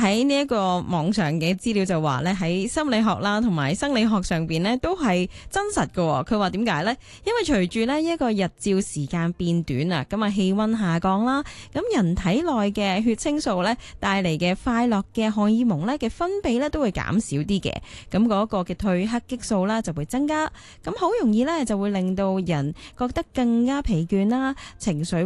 喺呢一個網上嘅資料就話咧，喺心理學啦同埋生理學上邊咧都係真實嘅。佢話點解呢？因為隨住呢一個日照時間變短啊，咁啊氣溫下降啦，咁人體內嘅血清素咧帶嚟嘅快樂嘅荷爾蒙咧嘅分泌咧都會減少啲嘅，咁嗰個嘅褪黑激素啦就會增加，咁好容易咧就會令到人覺得更加疲倦啦，情緒